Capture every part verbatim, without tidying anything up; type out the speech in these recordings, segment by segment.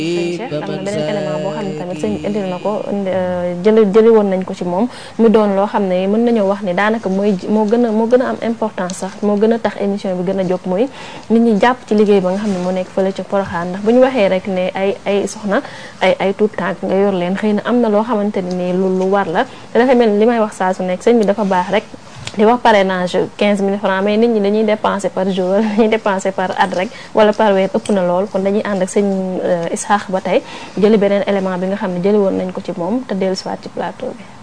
sëñ Cheikh am na beneen élément boo xam ne tamit sëñ bi indil na ko jëli jëli woon nañ ko ci moom mu doon loo xam ne mën nañoo wax ni daanaka mooy moo gën a moo gën a am importance sax moo gën a tax émission bi gën a jóg mooy nit ñi jàpp ci liggéey ba nga xam ne moo nekk fële ci Porokhane ndax bu ñu waxee rek ne ay ay soxna ay ay tuut tànk nga yor leen xëy na am na loo xamante ne nii lu lu war la te dafa mel ni li may wax saa su nekk sëñ bi dafa baax rek di wax parrainage quinze mille francs mais nit ñi dañuy dépenser par jour dañuy dépenser par at rek wala par weer ëpp na lool kon dañuy ànd ak sëñ Ishaq ba tey jëli beneen élément bi nga xam ne jëli woon nañ ko ci moom te dellu siwaat ci plateau bi.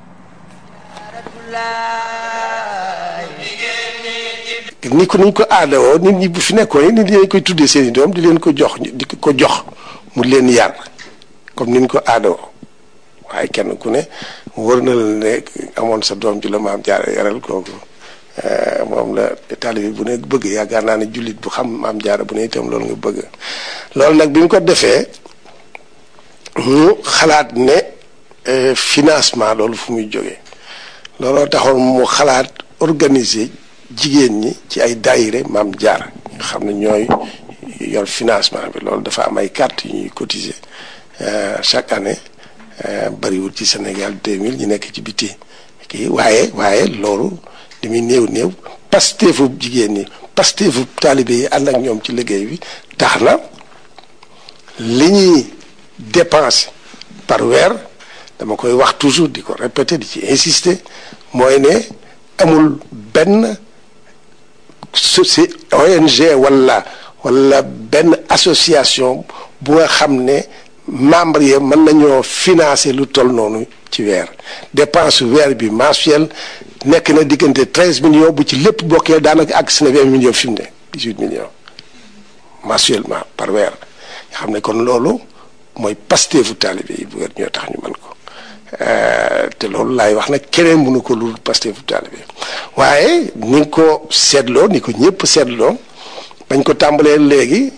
ni ko niñ ko aadawoo nit ñi bu fi nekkoon nit ñi dañ koy tuddee seen i doom di leen ko jox di ko jox mu leen yar comme niñ ko aadawoo waaye kenn ku ne wër na la ne amoon sa doom ju la maam jaara yaral kooku moom la taalibe bu ne bëgg yaakaar naa ne jullit bu xam maam jaara bu ne itam loolu nga bëgg loolu nag bi mu ko defee mu xalaat ne financement loolu fu muy jógee looloo taxoon mu xalaat organiser jigéen ñi ci ay daayire maam jaara nga xam ne ñooy yor financement bi loolu dafa am ay carte yu ñuy cotiser chaque année bariwul ci Sénégal deux mille ñu nekk ci biti kii waaye waaye loolu li muy néew néew pasteefu jigéen ñi pasteefu taalibe yi ànd ak ñoom ci liggéey bi tax na li ñuy dépenser par weer dama koy wax toujours di ko répéter di ci insister mooy ne amul benn soci O N G wala wala benn association bu nga xam ne membre yi mën nañoo financer lu toll noonu ci weer dépense weer bi mensuel nekk na diggante treize millions bu ci lépp bokkee daanaka ak si na vingt millions fi mu ne dix-huit millions mensuellement par weer nga xam ne kon loolu mooy pasteefu taalibe yi bu weer ñoo tax ñu mën ko te loolu laay wax nag keneen mënu ko lu pasteefu taalibe waaye ni nga ko seetloo ni ko ñëpp seetloo bañ ko tàmbalee léegi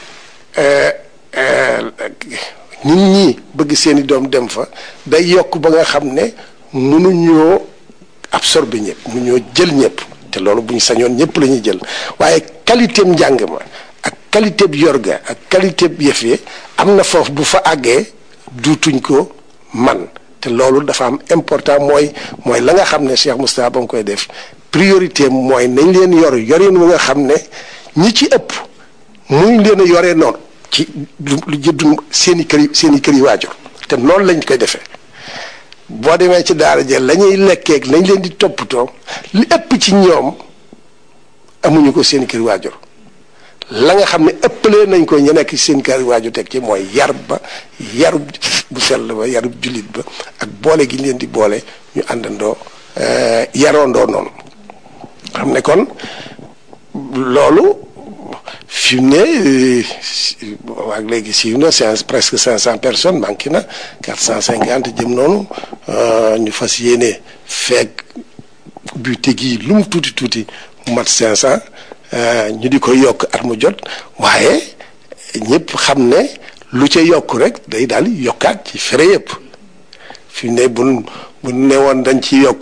nit ñi bëgg seeni doom dem fa day yokk ba nga xam ne mënuñoo absorber ñëpp mënuñoo jël ñëpp te loolu bu ñu sañoon ñëpp la ñuy jël waaye qualité njàng ma ak qualité bi yorga ak qualité bi yëf yi am na foofu bu fa àggee duutuñ ko man te loolu dafa am important mooy mooy la nga xam ne Cheikh Moustapha ba nga koy def priorité mooy nañ leen yor yorin wu nga xam ne ñi ci ëpp muñ leen a yoree noonu ci lu jëddu seen i kër yi seen i kër yi waajur te noonu lañ koy defee boo demee ci daara jël la ñuy lekkeeg lañ leen di toppatoo li ëpp ci ñoom amuñu ko seen i kër waajur la nga xam ne ëppalee nañ ko ñu nekk seen kër waajur teg ci mooy yar ba yarub bu sell ba yarub jullit ba ak boole gi leen di boole ñu àndandoo yaroondoo noonu xam ne kon loolu fi mu ne waag léegi siiw na c'est presque cinq cent personnes manqué na quatre cent cinquante jëm noonu ñu fas yéene feeg bu tegi lu mu tuuti tuuti mu mat cinq cent ñu di ko yokk at mu jot waaye ñëpp xam ne lu ca yokk rek day daal yokkaat ci fere yëpp fi mu ne bu bu ne woon dañ ci yokk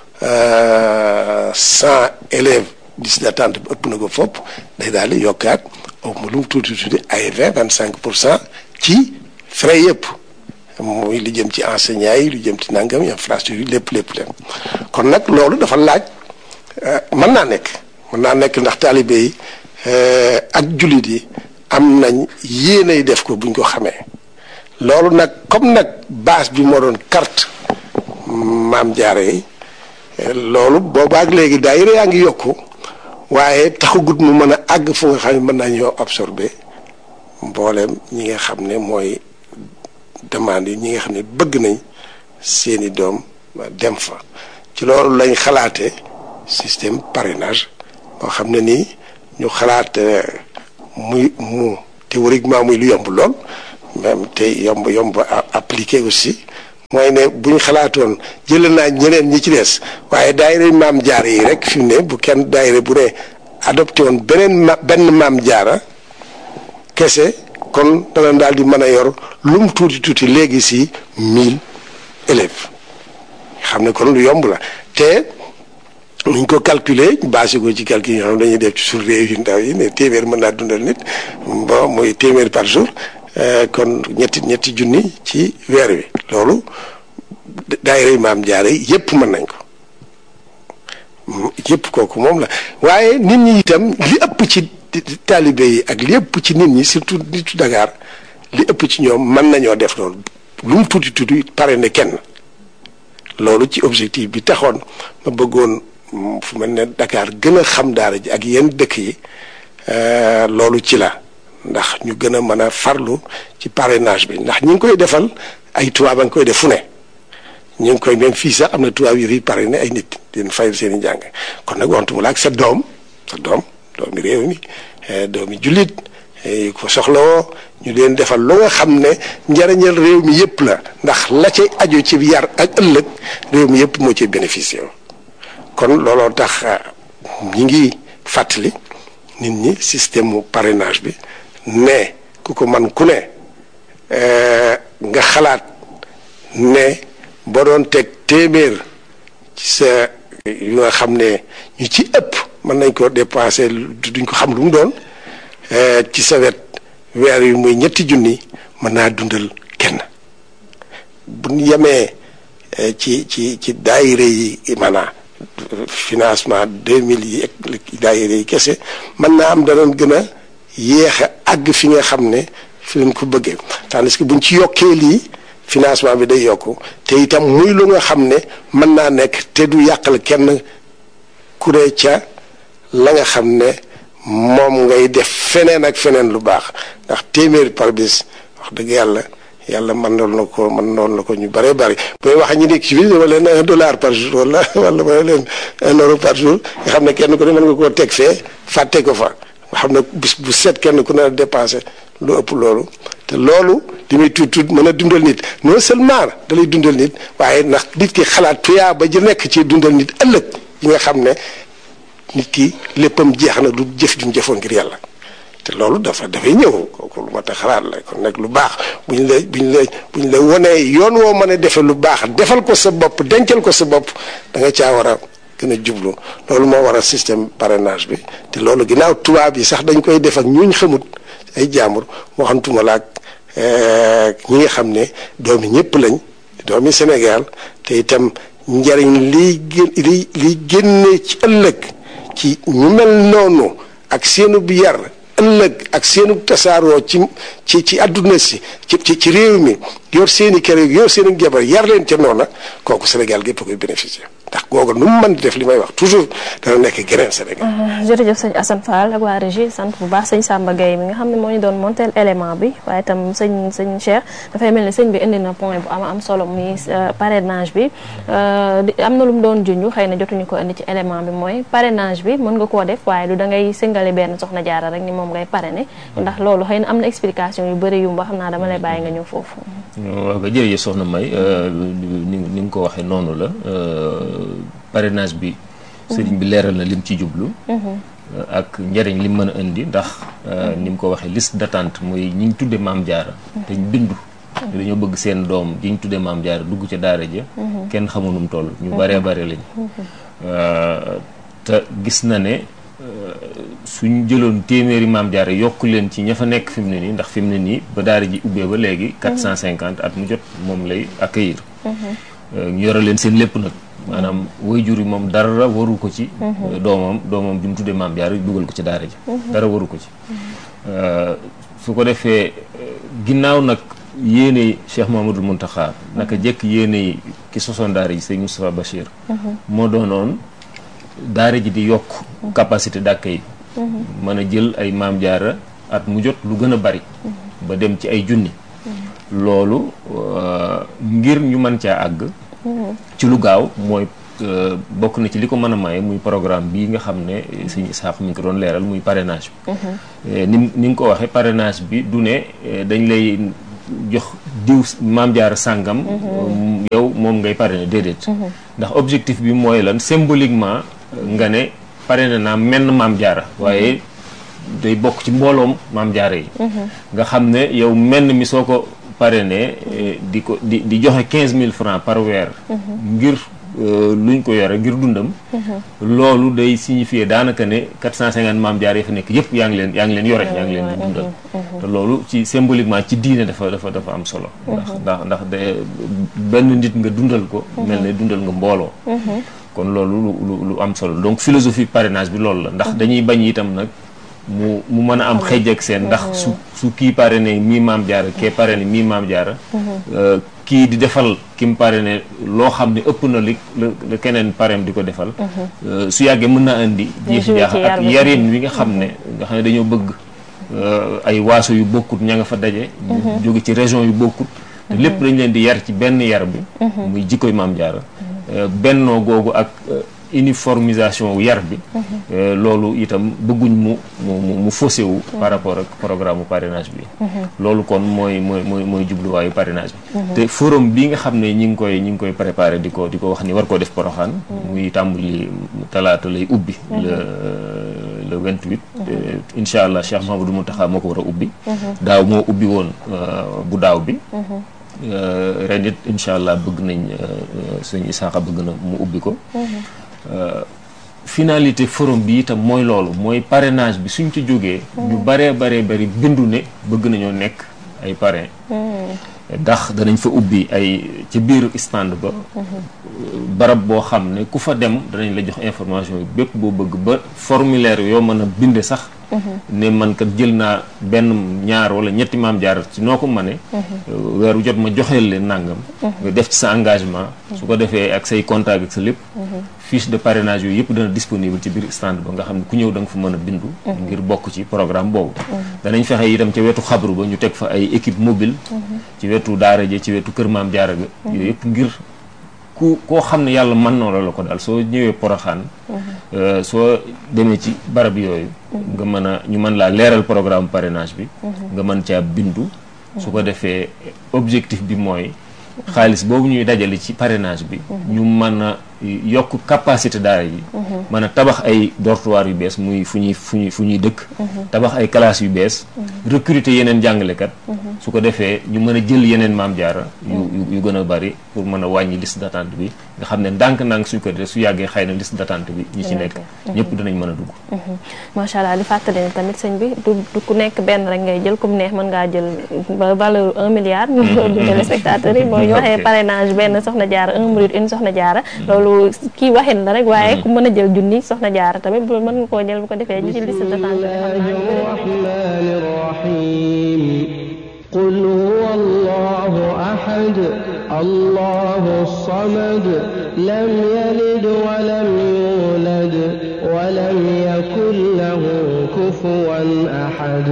cent élèves liste d'attente bi ëpp na ko fopp day daal di yokkaat au mu lu mu tuuti tuuti ay vingt vingt cinq pour cent ci frais yëpp muy li jëm ci enseignants yi lu jëm ci nangam infrastructure yi lépp lépp lépp kon nag loolu dafa laaj mën naa nekk mën naa nekk ndax taalibe yi ak jullit yi am nañ yéenay def ko buñ ko xamee loolu nag comme nag base bi moo doon carte maam jaare yi loolu boobaak léegi daayira yaa ngi yokku waaye taxagut mu mën a àgg fu nga xam ne mën nañoo absorber mbooleem ñi nga xam ne mooy demande yi ñi nga xam ne bëgg nañ seeni doom dem fa ci loolu lañ xalaate système parrainage boo xam ne nii ñu xalaat muy mu théoriquement muy lu yomb lool même te yomb yomb appliqué aussi mooy ne bu ñu xalaatoon jëlee naa ñeneen ñi ci des waaye daayira maam jaara yi rek fi mu ne bu kenn daayira bu ne adopté woon beneen ma benn maam jaara kese kon dana daal di mën a yor lu mu tuuti tuuti léegi si mille élèves xam ne kon lu yomb la te nuñ ko calculer basé ko ci calcul yi nga xam dañuy def ci suuf réew yu ndaw yi ne téeméer mën naa dundal nit bon mooy téeméer par jour kon ñetti ñetti junni ci weer wi loolu daayira Maam Jaara yépp mën nañ ko yépp kooku moom la waaye nit ñi itam li ëpp ci taalibe yi ak li ëpp ci nit ñi surtout nitu Dakar li ëpp ci ñoom mën nañoo def loolu lu mu tuuti tuuti pare ne kenn loolu ci objectif bi taxoon ma bëggoon fu mel ne Dakar gën a xam daara ji ak yenn dëkk yi loolu ci la ndax ñu gën a mën a farlu ci parrainage bi ndax ñi ngi koy defal ay tubaab a ngi koy def fu ne ñu ngi koy même fii sax am na tubaab yu parrainé ay nit di leen fayal seen i njàng kon nag wantuma la ak sa doom sa doom doomi réew mi doomi jullit yu ko soxlawoo ñu leen defal lu nga xam ne njariñal réew mi yëpp la ndax la cay aju ci yar ak ëllëg réew mi yëpp moo ci bénéficié kon looloo tax ñi ngi fàttali nit ñi système mu parrainage bi ne ku ko man ku ne nga xalaat ne boo doon teg téeméer ci sa yu nga xam ne ñu ci ëpp mën nañ ko dépensé duñ ko xam lu mu doon ci sa wet weer yu muy ñetti junni mën naa dundal kenn bu ñu yemee ci ci ci daayira yi maanaam financement deux mille yi ak daayira yi kese mën naa am danañ gën a yéex a àgg fi nga xam ne fi leen ko bëggee tandis que buñ ci yokkee lii financement bi day yokku te itam muy lu nga xam ne mën naa nekk te du yàqal kenn ku ne ca la nga xam ne moom ngay def feneen ak feneen lu baax ndax téeméeri par bis wax dëgg yàlla yàlla mën noon na ko mën noon na ko ñu bëree bëri booy wax ñu nekk ci biir dama leen un dollar par jour wala wala ma leen un euro par jour nga xam ne kenn ku ne mën nga koo teg fee fàtte ko fa nga xam ne bis bu set kenn ku ne dépensé lu ëpp loolu te loolu li muy tuut tuut mën a dundal nit non seulement da lay dundal nit waaye ndax nit ki xalaat tuyaa ba ji nekk ci dundal nit ëllëg yi nga xam ne nit ki léppam jeex na du jëf ju mu jëfoon ngir yàlla te loolu dafa dafay ñëw kooku lu ma ta xalaat la kon nag lu baax buñ la buñ la buñ la wonee yoon woo mën a defee lu baax defal ko sa bopp dencal ko sa bopp da nga caa war a gën a jublu loolu moo war a système parrainage bi te loolu ginnaaw tubaab yi sax dañ koy def ak ñuñ xamut ay jaambur waxantuma la ak ñi nga xam ne doomi ñëpp lañ doomi Sénégal te itam njariñ liy gén li liy génne ci ëllëg ci ñu mel noonu ak seenu bi yar ëllëg ak seenu tasaaroo ci ci ci àdduna si ci ci ci réew mi yor seeni kër yor seeni jabar yar leen ca noona kooku Sénégal gépp koy bénéficier ndax googu nu mu mën di def li may wax toujours dana nekk geneen Sénégal. jërëjëf sëñ Assane Fall ak waa régie sant bu baax sëñ Samba Gueye mi nga xam ne moo ñu doon montel élément bi waaye itam sëñ sëñ Cheikh dafay mel ni sëñ bi indi na point bu am am solo muy parrainage bi am na lu mu doon junj xëy na jotuñu ko indi ci élément bi mooy parrainage bi mën nga koo def waaye du da ngay singale benn soxna jaara rek ni moom ngay parrainer ndax loolu xëy na am na explication yu bëri yu mba xam naa dama lay bàyyi nga ñëw foofu. waaw ba jërëjëf soxna May ni ni nga ko waxee noonu la parrainage bi sëriñ bi leeral na lim ci jublu ak njëriñ lim mën a indi ndax ni mu ko waxee liste d'attente mooy ñi ñu tudde maam jaara te ñu bindu dañoo bëgg seen doom ji ñu tudde maam jaara dugg ca daara ja kenn xamunum toll ñu baree bare lañ te gis na ne suñ jëloon téeméeri maam jaara yokk leen ci ña fa nekk fi mu ne nii ndax fi mu ne nii ba daara ji ubbee ba léegi quatre cent cinquante at mu jot moom lay accueillir ñu yore leen seen lépp nag maanaam waajur yi moom dara waru ko ci doomam doomam bi mu tuddee maam jaara dugal ko ci daara ji dara waru ko ci su ko defee ginnaaw nag yéene Cheikh Mamadou Mountakha naka jekk yéene ki sosoon daara ji sëñ Moustapha Bachir moo doonoon daara ji di yokk capacité d'accueil mën a jël ay maam jaara at mu jot lu gën a bari ba dem ci ay junni loolu ngir ñu mën caa àgg ci lu gaaw mooy bokk na ci li ko mën a maye muy programme bii nga xam ne sëñ Isaax mi ngi ko doon leeral muy parrainage bi ni ni nga ko waxee parrainage bi du ne dañ lay jox diw maam jaara sàngam yow moom ngay parrainer déedéet ndax objectif bi mooy lan symboliquement nga ne parrainé naa menn maam jaara waaye day bokk ci mbooloom maam jaara yi nga xam ne yow menn mi soo ko parrainé di ko di di joxe quinze mille francs par weer ngir luñ ko yore ngir dundam loolu day signifier daanaka ne quatre cent cinquante maam jaar yi fa nekk yëpp yaa ngi leen yaa ngi leen yore yaa ngi leen di dundal te loolu ci symboliquement ci diine dafa dafa dafa am solo ndax ndax ndax de benn nit nga dundal ko mel ne dundal nga mbooloo kon loolu lu lu am solo donc philosophie parrainage bi loolu la ndax dañuy bañ itam nag mu mu mën a am xëj ak seen ndax su su kii parrainé mii maam jaara kee parrainé mii maam jaara kii di defal ki mu parrainé loo xam ne ëpp na li la keneen parrain di ko defal su yàggee mën naa indi jiixi jaaxa ak yarin wi nga xam ne nga xam ne dañoo bëgg ay waaso yu bokkut ña nga fa daje jóge ci région yu bokkut te lépp dañ leen di yar ci benn yar bi muy jikkoy maam jaara bennoo googu ak uniformisation wu yar bi loolu itam bëgguñ mu mu mu faussé wu par rapport ak programme parrainage bi loolu kon mooy mooy mooy mooy jubluwaayu parrainage bi te forum bi nga xam ne ñi ngi koy ñi ngi koy préparé di ko di ko wax ni war koo def Porokhane muy tàmbali talaata lay ubbi le le vingt-huit incha allah Cheikh Mahamadou Mountakha moo ko war a ubbi daaw moo ubbi woon bu daaw bi ren it incha allah bëgg nañ sëñ Isaaxa bëgg na mu ubbi ko finalité forum bi itam mooy loolu mooy parrainage bi suñ ci jógee ñu baree baree bari bindu ne bëgg nañoo nekk ay parrain ndax danañ fa ubbi ay ci biir stand ba barab boo xam ne ku fa dem danañ la jox information yi bépp boo bëgg ba formulaire yoo mën a binde sax ne man kat jël naa benn ñaar wala ñetti maam jaar ci noo ko mëne weeru jot ma joxeel leen nàngam nga def ci sa engagement su ko defee ak say contact ak sa lépp fiche de parrainage yooyu yëpp dana disponible ci biir stand ba nga xam ne ku ñëw da nga fa mën a bindu ngir bokk ci programme boobu danañ fexe itam ca wetu xabru ba ñu teg fa ay équipe mobile ci wetu daara ji ci wetu kër maam jaara ga yooyu yëpp ngir ku koo xam ne yàlla mën na la ko daal soo ñëwee Porokhane soo demee ci barab yooyu nga mën a ñu mën laa leeral programme parrainage bi nga mën caa bindu su ko defee objectif bi mooy xaalis boobu ñuy dajale ci parrainage bi ñu mën a yokk capacité daara yi mën a tabax ay dortoir yu bees muy fu ñuy fu ñuy fu ñuy dëkk tabax ay classes yu bees recruter yeneen jàngalekat su ko defee ñu mën a jël yeneen maam jaara yu yu gën a bari pour mën a wàññi liste d'attente bi nga xam ne ndànk-ndànk suñ ko def su yàggee xëy na liste d'attente bi ñi ci nekk ñëpp dinañ mën a dugg macha allah di fàttali ne tamit sëñ bi du du ku nekk benn rek ngay jël comme neex mën ngaa jël ba valeur un milliard du téléspectateurs yi mooy ñu waxee parrainage benn soxna jaara un mouride une soxna jaara loolu kii waxin la rek waaye ku mën a jël junni soxna jaara tamit bu mën nga koo jël bu ko defee ñu ci liste d'attente قل هو الله أحد الله الصمد لم يلد ولم يولد ولم يكن له كفوا أحد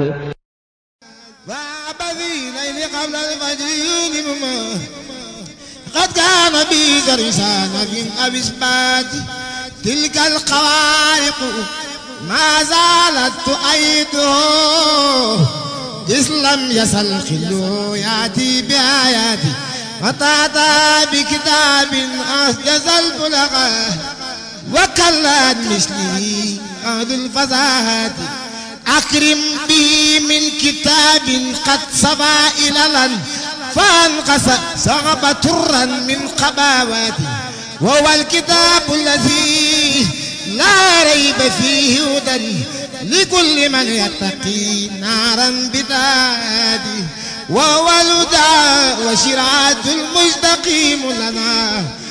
وعبدي ليل قبل الفجر يوم قد كان بي درسان في أبسبات تلك القوارق ما زالت تؤيده إذ لم يزل خلو يأتي بآياتي وتأتى بكتاب أسجز البلغة وكلت مثله أهل الفزاهات أكرم به من كتاب قد صفى إللا فانقص صغب ترا من قباواتي وهو الكتاب الذي لا ريب فيه هدى لكل من يتقي نارا بذاته وهو الهدى وشرعة المستقيم لنا